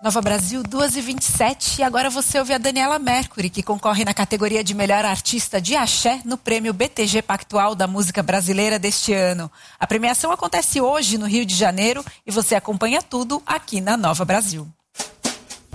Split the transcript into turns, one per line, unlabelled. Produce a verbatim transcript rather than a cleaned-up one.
Nova Brasil, duas e vinte e sete, e agora você ouve a Daniela Mercury, que concorre na categoria de melhor artista de axé no prêmio B T G Pactual da Música Brasileira deste ano. A premiação acontece hoje no Rio de Janeiro e você acompanha tudo aqui na Nova Brasil.